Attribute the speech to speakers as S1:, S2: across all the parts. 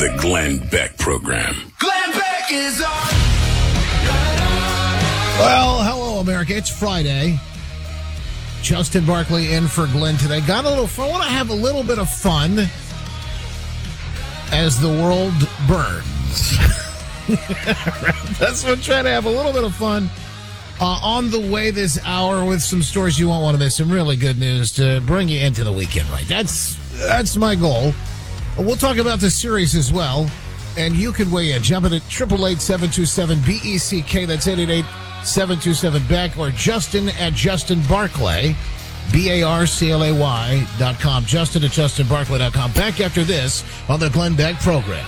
S1: The Glenn Beck Program.
S2: Glenn Beck is on.
S3: Well, hello, America. It's Friday. Justin Barkley in for Glenn today. Got a little fun. I want to have a little bit of fun as the world burns. That's what I'm trying to have a little bit of fun on the way this hour with some stories you won't want to miss. Some really good news to bring you into the weekend, right? That's my goal. We'll talk about the series as well, and you can weigh in. Jump in at 888-727-BECK. That's 888-727-BECK, or Justin at Justin Barclay, BARCLAY.com. Justin at JustinBarclay.com. Back after this on the Glenn Beck Program.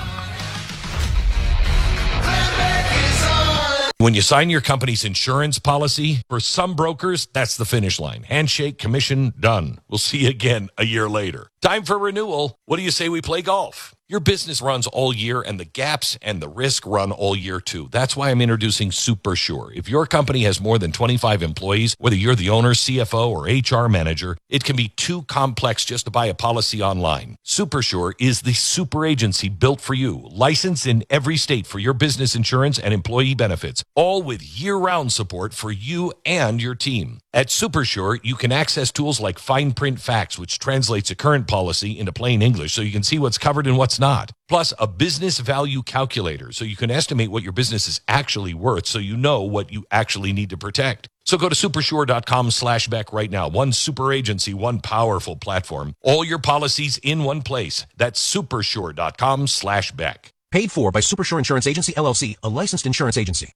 S4: When you sign your company's insurance policy, for some brokers, that's the finish line. Handshake, commission, done. We'll see you again a year later. Time for renewal. What do you say we play golf? Your business runs all year, and the gaps and the risk run all year, too. That's why I'm introducing SuperSure. If your company has more than 25 employees, whether you're the owner, CFO, or HR manager, it can be too complex just to buy a policy online. SuperSure is the super agency built for you, licensed in every state for your business insurance and employee benefits, all with year-round support for you and your team. At SuperSure, you can access tools like Fine Print Facts, which translates a current policy into plain English so you can see what's covered and what's not. Plus, a business value calculator so you can estimate what your business is actually worth so you know what you actually need to protect. So go to supersure.com/Beck right now. One super agency, one powerful platform. All your policies in one place. That's supersure.com/Beck.
S5: Paid for by Supersure Insurance Agency, LLC, a licensed insurance agency.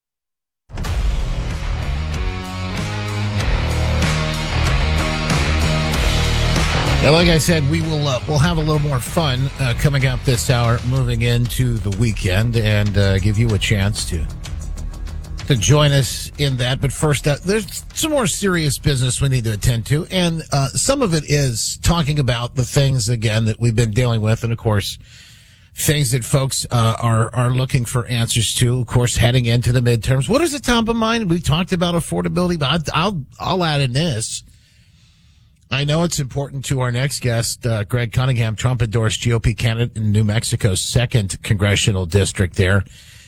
S3: Yeah, like I said, we'll have a little more fun coming up this hour, moving into the weekend, and give you a chance to join us in that. But first, there's some more serious business we need to attend to, and some of it is talking about the things again that we've been dealing with, and of course, things that folks are looking for answers to. Of course, heading into the midterms, what is the top of mind? We talked about affordability, but I'll add in this. I know it's important to our next guest, Greg Cunningham, Trump-endorsed GOP candidate in New Mexico's 2nd congressional district there.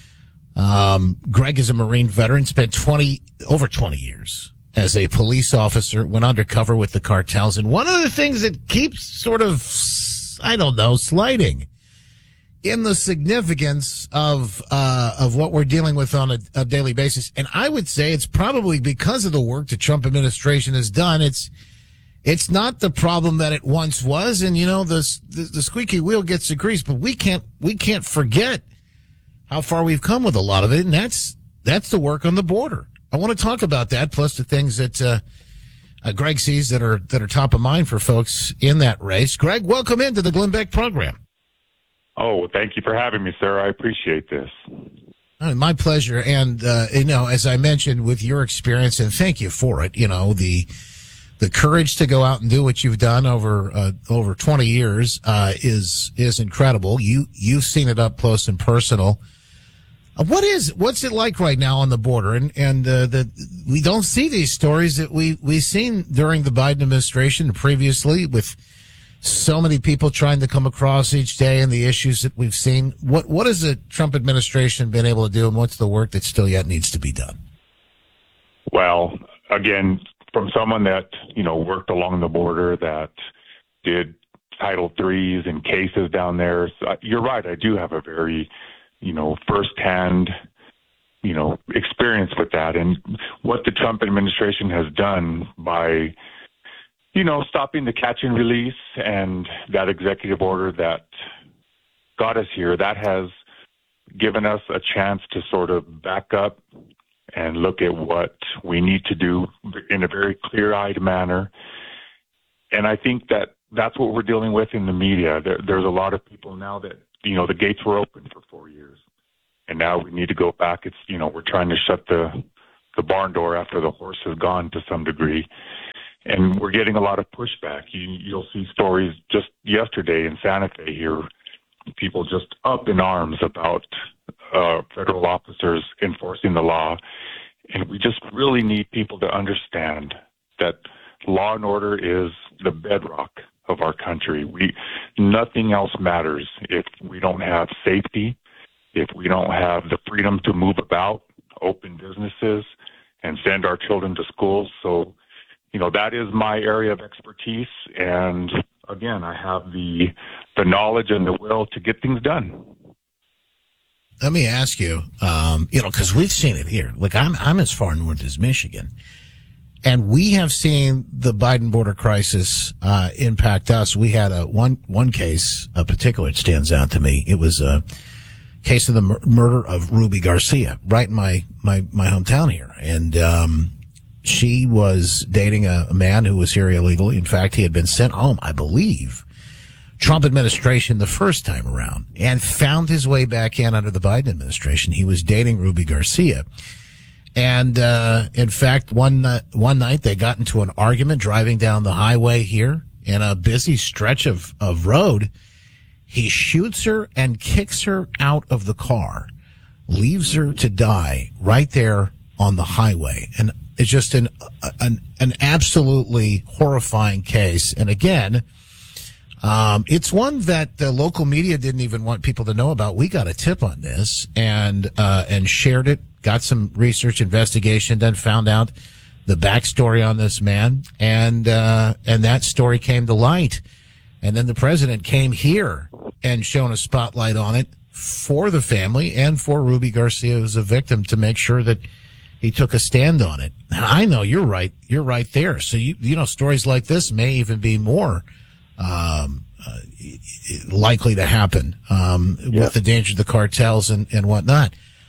S3: Greg is a Marine veteran, spent over 20 years as a police officer, went undercover with the cartels. And one of the things that keeps sort of, sliding in the significance of what we're dealing with on a daily basis. And I would say it's probably because of the work the Trump administration has done. It's not the problem that it once was, and the squeaky wheel gets the grease. But we can't forget how far we've come with a lot of it, and that's the work on the border. I want to talk about that, plus the things that Greg sees that are top of mind for folks in that race. Greg, welcome into the Glenn Beck Program.
S6: Oh, thank you for having me, sir. I appreciate this.
S3: My pleasure, and as I mentioned, with your experience, and thank you for it. The courage to go out and do what you've done over 20 years is incredible. You've seen it up close and personal. What's it like right now on the border? And we don't see these stories that we've seen during the Biden administration previously, with so many people trying to come across each day and the issues that we've seen. What has the Trump administration been able to do, and what's the work that still yet needs to be done?
S6: Well, again, from someone that, worked along the border, that did Title IIIs and cases down there, so you're right. I do have a very, firsthand, experience with that. And what the Trump administration has done by, stopping the catch and release and that executive order that got us here, that has given us a chance to sort of back up and look at what we need to do in a very clear-eyed manner. And I think that that's what we're dealing with in the media. There's a lot of people now that, the gates were open for 4 years, and now we need to go back. It's, we're trying to shut the barn door after the horse is gone to some degree. And we're getting a lot of pushback. You'll see stories just yesterday in Santa Fe here, people just up in arms about federal officers enforcing the law. And we just really need people to understand that law and order is the bedrock of our country. Nothing else matters if we don't have safety, if we don't have the freedom to move about, open businesses, and send our children to schools. So, that is my area of expertise. And again, I have the knowledge and the will to get things done.
S3: Let me ask you, because we've seen it here. Look, I'm as far north as Michigan, and we have seen the Biden border crisis impact us. We had one case, a particular, it stands out to me. It was a case of the murder of Ruby Garcia, right in my hometown here, and she was dating a man who was here illegally. In fact, he had been sent home, I believe, Trump administration the first time around, and found his way back in under the Biden administration. He was dating Ruby Garcia. And, in fact, one night they got into an argument driving down the highway here in a busy stretch of road. He shoots her and kicks her out of the car, leaves her to die right there on the highway. And it's just an absolutely horrifying case. And again, it's one that the local media didn't even want people to know about. We got a tip on this and shared it, got some research investigation done, found out the backstory on this man, and that story came to light. And then the president came here and shone a spotlight on it for the family and for Ruby Garcia as a victim to make sure that he took a stand on it. Now, I know you're right. You're right there. So stories like this may even be more likely to happen with the danger of the cartels and whatnot.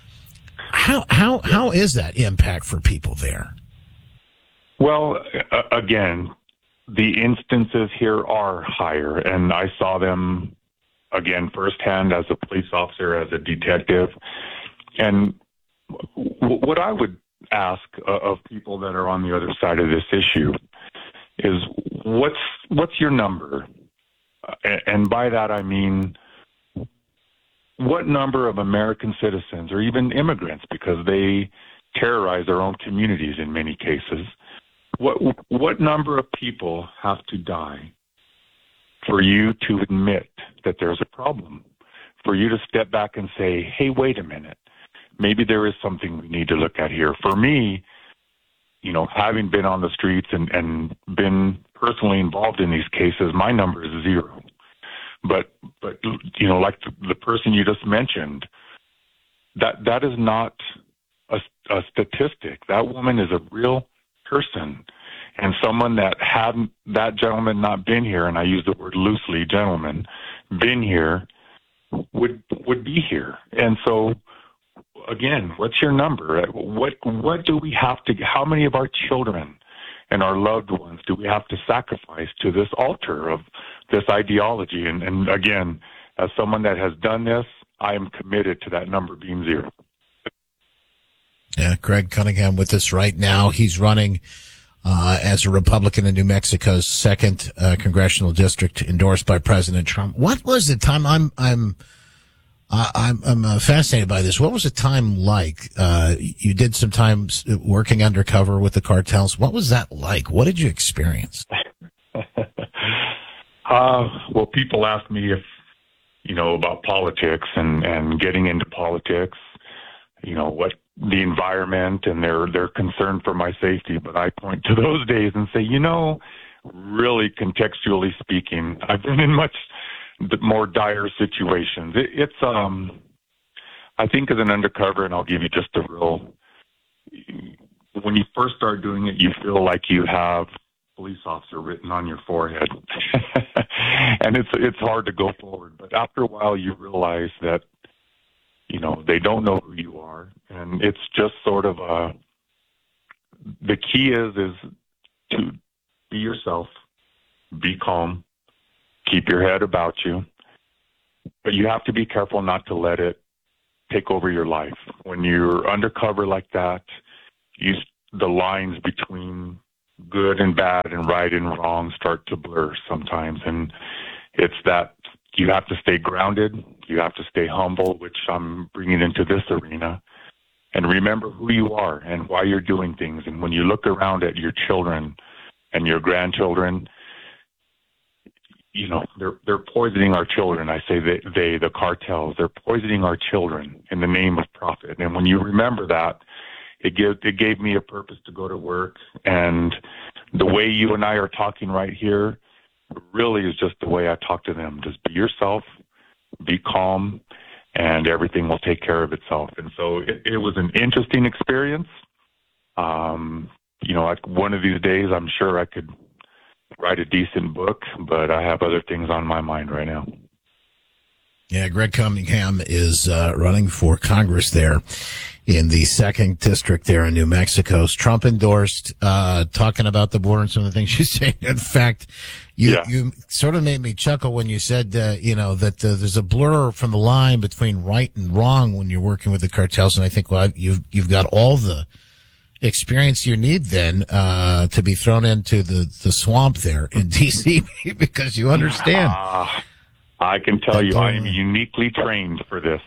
S3: How is that impact for people there?
S6: Well, again, the instances here are higher, and I saw them again firsthand as a police officer, as a detective. And what I would ask of people that are on the other side of this issue is, what's your number? And by that I mean, what number of American citizens, or even immigrants, because they terrorize their own communities in many cases, what number of people have to die for you to admit that there's a problem, for you to step back and say, hey, wait a minute, maybe there is something we need to look at here? For me, having been on the streets and been personally involved in these cases, my number is 0. But like the person you just mentioned, that is not a statistic. That woman is a real person, and someone that had that gentleman not been here, and I use the word loosely, gentleman, been here, would be here. And so, again, what's your number? What do we have to? How many of our children and our loved ones do we have to sacrifice to this altar of this ideology? And again, as someone that has done this, I am committed to that number being 0.
S3: Yeah, Greg Cunningham with us right now. He's running as a Republican in New Mexico's 2nd congressional district, endorsed by President Trump. What was the time? I'm fascinated by this. What was the time like? You did some time working undercover with the cartels. What was that like? What did you experience?
S6: Well, people ask me if, about politics and getting into politics, what the environment, and they're concerned for my safety. But I point to those days and say, really contextually speaking, I've been in much more dire situations. It's I think as an undercover, and I'll give you just when you first start doing it, you feel like you have police officer written on your forehead. And it's hard to go forward. But after a while, you realize that, they don't know who you are. And it's just sort of the key is to be yourself, be calm, keep your head about you. But you have to be careful not to let it take over your life. When you're undercover like that, the lines between good and bad and right and wrong start to blur sometimes. And it's that you have to stay grounded. You have to stay humble, which I'm bringing into this arena. And remember who you are and why you're doing things. And when you look around at your children and your grandchildren, they're poisoning our children. I say the cartels, they're poisoning our children in the name of profit. And when you remember that, it gave me a purpose to go to work. And the way you and I are talking right here really is just the way I talk to them. Just be yourself, be calm, and everything will take care of itself. And so it was an interesting experience. Like one of these days, I'm sure I could write a decent book, but I have other things on my mind right now.
S3: Yeah, Greg Cunningham is running for Congress there in the 2nd District there in New Mexico. Trump endorsed, talking about the border and some of the things you say. In fact, you sort of made me chuckle when you said, that there's a blur from the line between right and wrong when you're working with the cartels. And I think, well, you've got all the experience you need then to be thrown into the swamp there in D.C. because you understand.
S6: I can tell you I am uniquely trained for this.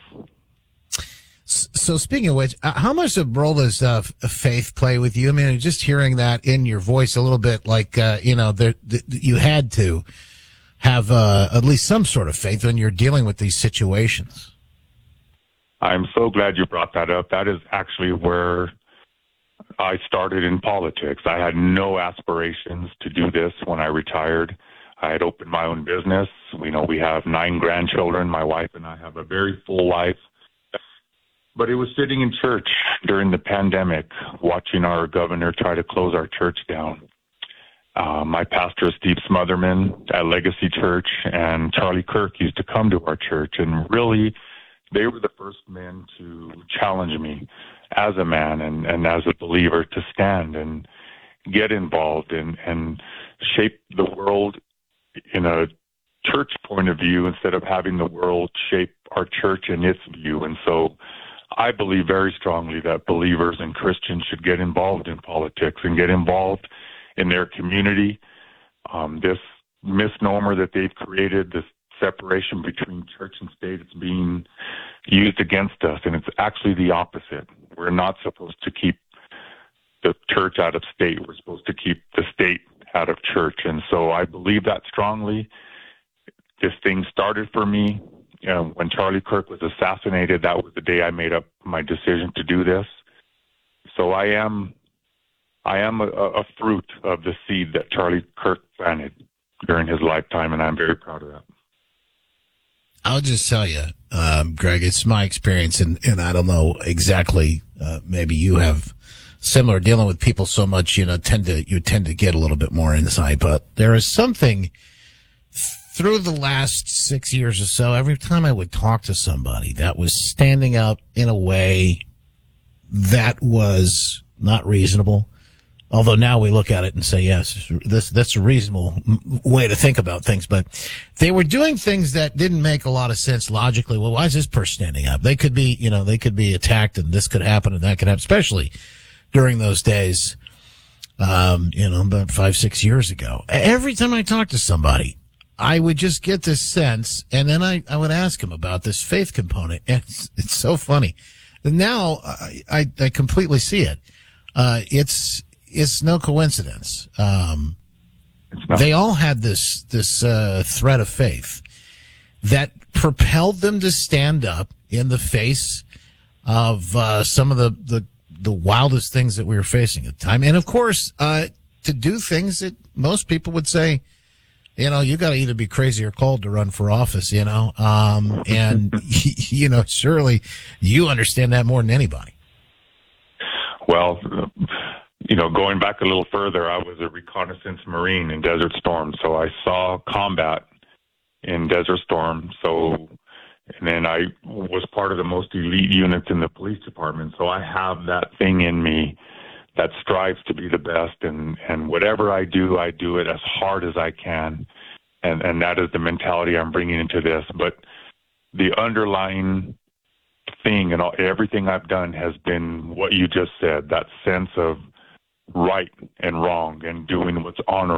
S3: So speaking of which, how much of a role does faith play with you? I mean, just hearing that in your voice a little bit like, you had to have at least some sort of faith when you're dealing with these situations.
S6: I'm so glad you brought that up. That is actually where I started in politics. I had no aspirations to do this when I retired. I had opened my own business. We have 9 grandchildren. My wife and I have a very full life. But it was sitting in church during the pandemic, watching our governor try to close our church down. My pastor, Steve Smotherman, at Legacy Church, and Charlie Kirk used to come to our church. And really, they were the first men to challenge me as a man and as a believer to stand and get involved and shape the world in a church point of view instead of having the world shape our church in its view. And so I believe very strongly that believers and Christians should get involved in politics and get involved in their community. This misnomer that they've created, this separation between church and state, it's being used against us, and it's actually the opposite. We're not supposed to keep the church out of state. We're supposed to keep the state out of church. And so I believe that strongly. This thing started for me. When Charlie Kirk was assassinated, that was the day I made up my decision to do this. So I am a fruit of the seed that Charlie Kirk planted during his lifetime, and I'm very proud of that.
S3: I'll just tell you, Greg, it's my experience, and I don't know exactly, maybe you have similar dealing with people so much, you tend to get a little bit more insight, but there is something through the last 6 years or so, every time I would talk to somebody that was standing up in a way that was not reasonable, although now we look at it and say, yes, that's a reasonable way to think about things, but they were doing things that didn't make a lot of sense logically. Well, why is this person standing up? They could be attacked and this could happen and that could happen, especially during those days, about 5-6 years ago. Every time I talk to somebody, I would just get this sense, and then I would ask him about this faith component. And it's so funny. Now I completely see it. It's no coincidence. They all had this thread of faith that propelled them to stand up in the face of some of the wildest things that we were facing at the time, and of course to do things that most people would say, you got to either be crazy or cold to run for office, and surely you understand that more than anybody.
S6: Well, going back a little further, I was a reconnaissance Marine in Desert Storm, so I saw combat in Desert Storm. And then I was part of the most elite units in the police department, so I have that thing in me that strives to be the best, and whatever I do it as hard as I can, and that is the mentality I'm bringing into this. But the underlying thing and everything I've done has been what you just said, that sense of right and wrong and doing what's honorable